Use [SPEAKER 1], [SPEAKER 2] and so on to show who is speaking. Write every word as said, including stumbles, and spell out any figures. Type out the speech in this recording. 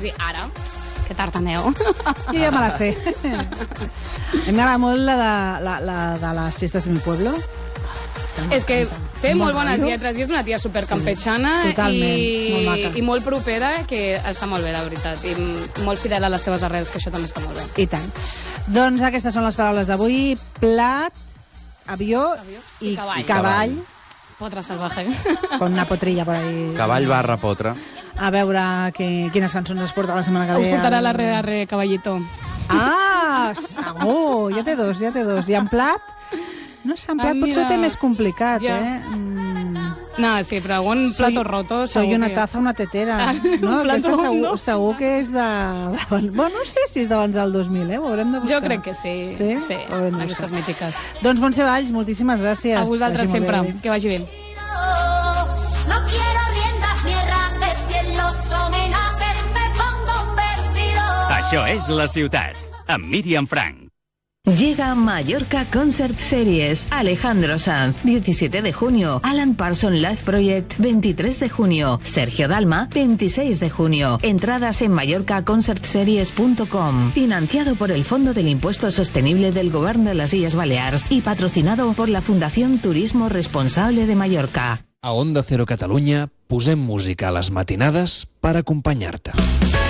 [SPEAKER 1] vaig dir, ara, que tard aneu.
[SPEAKER 2] Jo ja me la sé. A mi m'agrada molt la de, la, la de les festes de mi pueblo.
[SPEAKER 1] És que té molt bones lletres i és una tia supercampechana
[SPEAKER 2] sí, totalment,
[SPEAKER 1] i,
[SPEAKER 2] molt maca.
[SPEAKER 1] i molt propera, que està molt bé, la veritat, i molt fidel a les seves arrels, que això també està molt bé.
[SPEAKER 2] I tant. Doncs aquestes són les paraules d'avui. Plat, avió,
[SPEAKER 1] Avió
[SPEAKER 2] i,
[SPEAKER 1] i cavall.
[SPEAKER 2] i cavall.
[SPEAKER 1] Potra salvaje.
[SPEAKER 2] Con una potrilla por ahí.
[SPEAKER 3] Cavall barra potra.
[SPEAKER 2] A veure que, quines cançons es porta la setmana que ve.
[SPEAKER 1] Us portarà la re de re, caballito.
[SPEAKER 2] Ah, segur, ja té dos, ja té dos. I en plat? No sé, en plat
[SPEAKER 1] Ah,
[SPEAKER 2] potser ho té
[SPEAKER 1] mira.
[SPEAKER 2] més complicat,
[SPEAKER 1] Ja.
[SPEAKER 2] eh? Mm.
[SPEAKER 1] No, sí, però algun plato roto...
[SPEAKER 2] Soy
[SPEAKER 1] segur
[SPEAKER 2] una
[SPEAKER 1] que-
[SPEAKER 2] taza, una tetera.
[SPEAKER 1] Ah,
[SPEAKER 2] No,
[SPEAKER 1] un plato
[SPEAKER 2] aquesta segur,
[SPEAKER 1] hondo.
[SPEAKER 2] segur que és de... de... Bueno, no sé si és d'abans del dos mil, eh? Ho haurem de buscar.
[SPEAKER 1] Jo crec que sí.
[SPEAKER 2] Sí?
[SPEAKER 1] Sí,
[SPEAKER 2] Ho haurem de
[SPEAKER 1] aquestes
[SPEAKER 2] buscar.
[SPEAKER 1] mítiques.
[SPEAKER 2] Doncs Montse Valls, moltíssimes gràcies.
[SPEAKER 1] A vosaltres
[SPEAKER 2] Vagi molt
[SPEAKER 1] sempre.
[SPEAKER 2] bé.
[SPEAKER 1] Que vagi bé.
[SPEAKER 4] No quiero riendas ni herrajes y en los homenajes me pongo un vestido.
[SPEAKER 5] Això és La Ciutat, amb Míriam Frank.
[SPEAKER 6] Llega Mallorca Concert Series. Alejandro Sanz, diecisiete de junio. Alan Parsons Live Project, veintitrés de junio. Sergio Dalma, veintiséis de junio. Entradas en mallorca concert series punto com. Financiado por el Fondo del Impuesto Sostenible del Govern de las Illes Balears y patrocinado por la Fundación Turismo Responsable de Mallorca.
[SPEAKER 7] A Onda Cero Catalunya posem música a les matinades per acompanyar-te.